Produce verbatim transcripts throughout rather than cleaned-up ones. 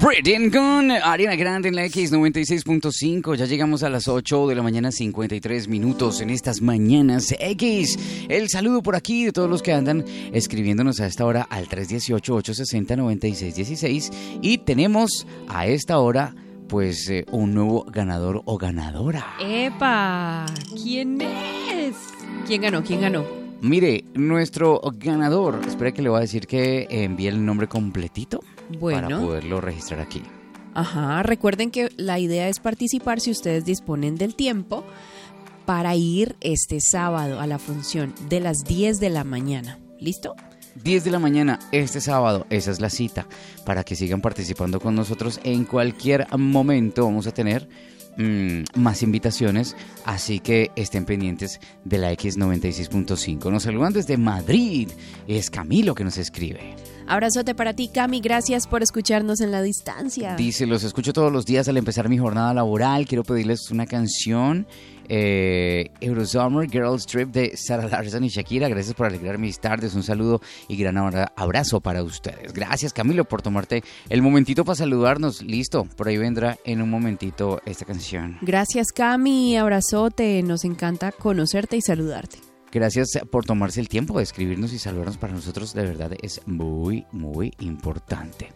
Pretend con Ariana Grande en la X noventa y seis punto cinco. Ya llegamos a las ocho de la mañana, cincuenta y tres minutos en estas mañanas X. El saludo por aquí de todos los que andan escribiéndonos a esta hora al tres uno ocho, ocho seis cero, nueve seis uno seis. Y tenemos a esta hora pues eh, un nuevo ganador o ganadora. ¡Epa! ¿Quién es? ¿Quién ganó? ¿Quién ganó? Mire, nuestro ganador, espera que le voy a decir que envíe el nombre completito Bueno. para poderlo registrar aquí. Ajá, recuerden que la idea es participar si ustedes disponen del tiempo para ir este sábado a la función de las diez de la mañana. ¿Listo? diez de la mañana este sábado, esa es la cita para que sigan participando con nosotros. En cualquier momento vamos a tener mmm, más invitaciones, así que estén pendientes de la X noventa y seis punto cinco. Nos saludan desde Madrid, es Camilo que nos escribe. Abrazote para ti, Cami, gracias por escucharnos en la distancia. Dice, los escucho todos los días al empezar mi jornada laboral, quiero pedirles una canción, eh, Eurosummer Girls Trip de Sarah Larson y Shakira. Gracias por alegrar mis tardes, un saludo y gran abrazo para ustedes. Gracias, Camilo, por tomarte el momentito para saludarnos. Listo, por ahí vendrá en un momentito esta canción. Gracias, Cami, abrazote, nos encanta conocerte y saludarte. Gracias por tomarse el tiempo de escribirnos y saludarnos. Para nosotros de verdad es muy, muy importante.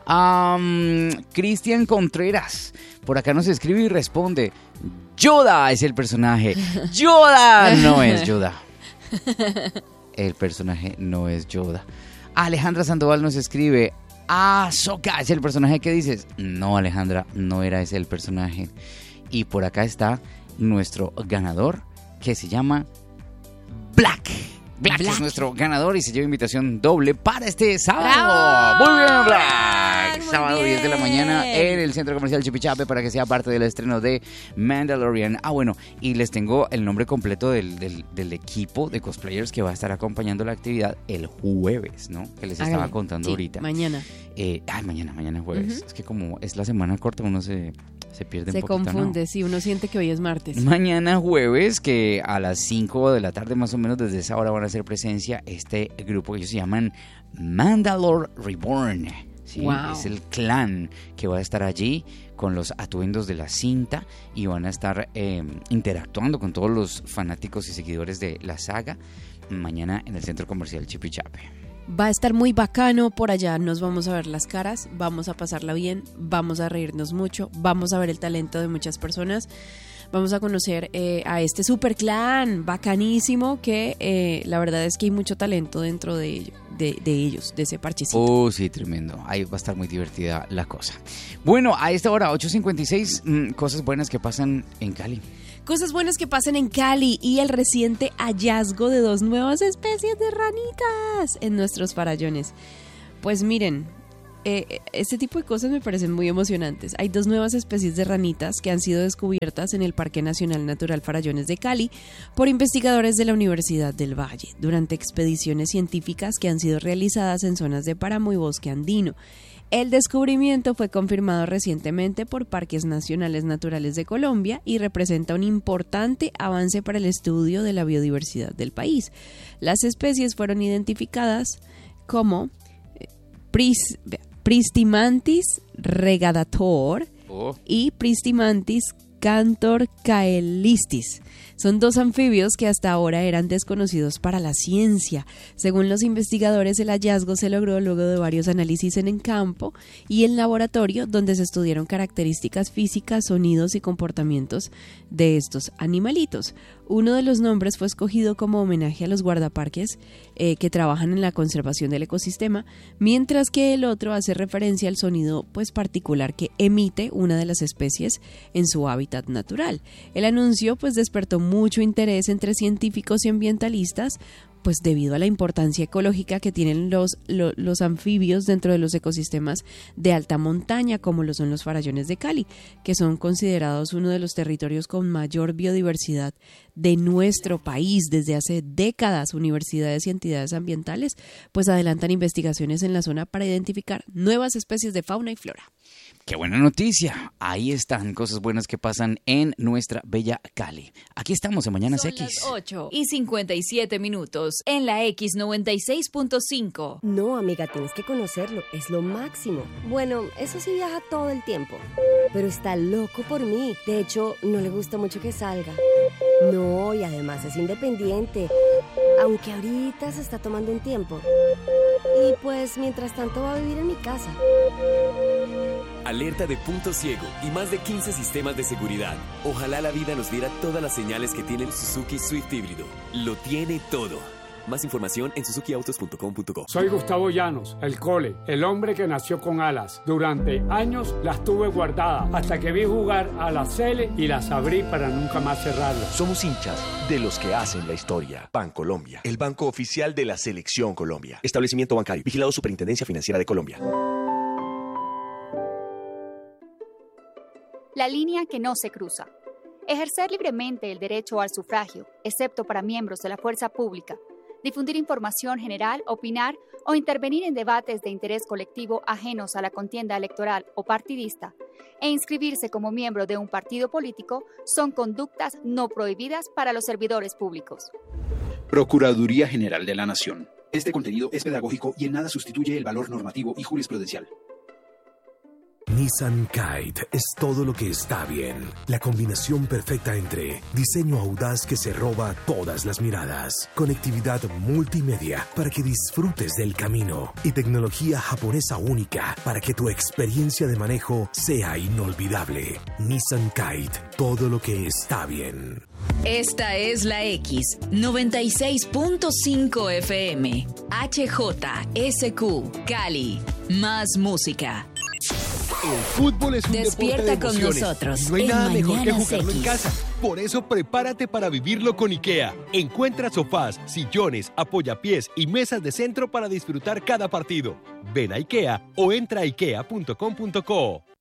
Um, Cristian Contreras, por acá nos escribe y responde, Yoda es el personaje. Yoda no es Yoda. El personaje no es Yoda. Alejandra Sandoval nos escribe, Ahsoka es el personaje que dices. No, Alejandra, no era ese el personaje. Y por acá está nuestro ganador, que se llama Black. Black. Black es nuestro ganador y se lleva invitación doble para este sábado. ¡Bravo! Muy bien, Black. Muy Sábado bien. diez de la mañana en el Centro Comercial Chipichape para que sea parte del estreno de Mandalorian. Ah, bueno, y les tengo el nombre completo del, del, del equipo de cosplayers que va a estar acompañando la actividad el jueves, ¿no? Que les estaba Hágale. contando Sí, ahorita. mañana. Eh, ay, mañana, mañana jueves. Uh-huh. Es que como es la semana corta, uno se, se pierde Se un poquito, confunde, ¿no? sí, uno siente que hoy es martes. Mañana jueves, que a las cinco de la tarde más o menos, desde esa hora van a hacer presencia este grupo que ellos se llaman Mandalore Reborn. ¿Sí? Wow. Es el clan que va a estar allí con los atuendos de la cinta y van a estar eh, interactuando con todos los fanáticos y seguidores de la saga mañana en el Centro Comercial Chipichape. Va a estar muy bacano por allá, nos vamos a ver las caras, vamos a pasarla bien, vamos a reírnos mucho, vamos a ver el talento de muchas personas, vamos a conocer eh, a este super clan bacanísimo que eh, la verdad es que hay mucho talento dentro de, ello, de, de ellos, de ese parchecito. Oh, sí, tremendo. Ahí va a estar muy divertida la cosa. Bueno, a esta hora, ocho cincuenta y seis, mmm, cosas buenas que pasan en Cali. Cosas buenas que pasan en Cali y el reciente hallazgo de dos nuevas especies de ranitas en nuestros farallones. Pues miren, eh, este tipo de cosas me parecen muy emocionantes. Hay dos nuevas especies de ranitas que han sido descubiertas en el Parque Nacional Natural Farallones de Cali por investigadores de la Universidad del Valle durante expediciones científicas que han sido realizadas en zonas de páramo y bosque andino. El descubrimiento fue confirmado recientemente por Parques Nacionales Naturales de Colombia y representa un importante avance para el estudio de la biodiversidad del país. Las especies fueron identificadas como Pris, Pristimantis regadator Oh. y Pristimantis cantorcaelistis. Son dos anfibios que hasta ahora eran desconocidos para la ciencia. Según los investigadores, el hallazgo se logró luego de varios análisis en el campo y en laboratorio, donde se estudiaron características físicas, sonidos y comportamientos de estos animalitos. Uno de los nombres fue escogido como homenaje a los guardaparques eh, que trabajan en la conservación del ecosistema, mientras que el otro hace referencia al sonido pues particular que emite una de las especies en su hábitat natural. El anuncio pues despertó mucho interés entre científicos y ambientalistas, pues debido a la importancia ecológica que tienen los, lo, los anfibios dentro de los ecosistemas de alta montaña, como lo son los farallones de Cali, que son considerados uno de los territorios con mayor biodiversidad de nuestro país. Desde hace décadas, universidades y entidades ambientales pues adelantan investigaciones en la zona para identificar nuevas especies de fauna y flora. Qué buena noticia. Ahí están cosas buenas que pasan en nuestra bella Cali. Aquí estamos en Mañanas Son X. Las ocho y cincuenta y siete minutos en la X noventa y seis punto cinco. No, amiga, tienes que conocerlo. Es lo máximo. Bueno, eso sí viaja todo el tiempo. Pero está loco por mí. De hecho, no le gusta mucho que salga. No, y además es independiente. Aunque ahorita se está tomando un tiempo. Y pues, mientras tanto va a vivir en mi casa. Alerta de punto ciego y más de quince sistemas de seguridad. Ojalá la vida nos diera todas las señales que tiene el Suzuki Swift híbrido. Lo tiene todo. Más información en suzuki autos punto com punto co. Soy Gustavo Llanos, el Cole, el hombre que nació con alas. Durante años las tuve guardadas hasta que vi jugar a la Cele y las abrí para nunca más cerrarlas. Somos hinchas de los que hacen la historia. Bancolombia, el banco oficial de la Selección Colombia. Establecimiento bancario, vigilado Superintendencia Financiera de Colombia. La línea que no se cruza. Ejercer libremente el derecho al sufragio, excepto para miembros de la fuerza pública. Difundir información general, opinar o intervenir en debates de interés colectivo ajenos a la contienda electoral o partidista e inscribirse como miembro de un partido político son conductas no prohibidas para los servidores públicos. Procuraduría General de la Nación. Este contenido es pedagógico y en nada sustituye el valor normativo y jurisprudencial. Nissan Kite es todo lo que está bien. La combinación perfecta entre diseño audaz que se roba todas las miradas, conectividad multimedia para que disfrutes del camino y tecnología japonesa única para que tu experiencia de manejo sea inolvidable. Nissan Kite, todo lo que está bien. Esta es la X noventa y seis punto cinco F M. H J S Q Cali. Más música. El fútbol es un Despierta deporte de con emociones. nosotros. No hay nada mejor que Mañanas jugarlo en X. casa. Por eso prepárate para vivirlo con IKEA. Encuentra sofás, sillones, apoyapiés y mesas de centro para disfrutar cada partido. Ven a IKEA o entra a ikea punto com punto co.